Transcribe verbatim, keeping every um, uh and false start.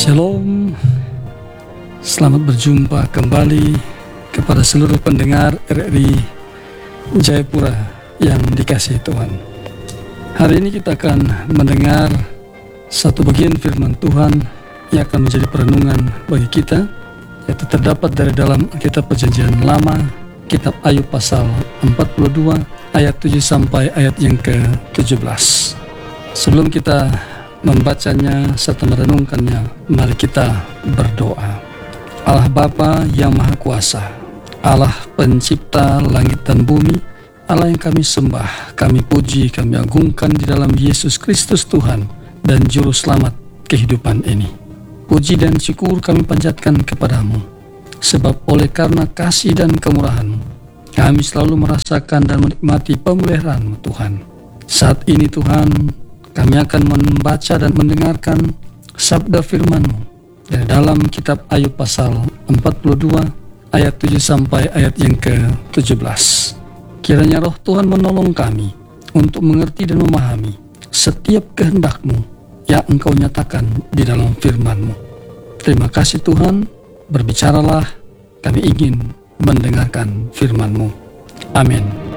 Shalom, selamat berjumpa kembali kepada seluruh pendengar R R I Jayapura yang dikasihi Tuhan. Hari ini kita akan mendengar satu bagian firman Tuhan yang akan menjadi perenungan bagi kita, yaitu terdapat dari dalam Alkitab Perjanjian Lama, Kitab Ayub pasal empat puluh dua ayat tujuh sampai ayat yang ke tujuh belas. Sebelum kita membacanya serta merenungkannya, mari kita berdoa. Allah Bapa yang Maha Kuasa, Allah pencipta langit dan bumi, Allah yang kami sembah, kami puji, kami agungkan di dalam Yesus Kristus Tuhan dan Juru Selamat kehidupan ini. Puji dan syukur kami panjatkan kepadamu, sebab oleh karena kasih dan kemurahan-Mu, kami selalu merasakan dan menikmati pemeliharaan-Mu Tuhan. Saat ini Tuhan, kami akan membaca dan mendengarkan sabda firman-Mu dari dalam kitab Ayub pasal empat puluh dua ayat tujuh sampai ayat yang ke tujuh belas. Kiranya roh Tuhan menolong kami untuk mengerti dan memahami setiap kehendak-Mu yang Engkau nyatakan di dalam firman-Mu. Terima kasih Tuhan, berbicaralah, kami ingin mendengarkan firman-Mu. Amin.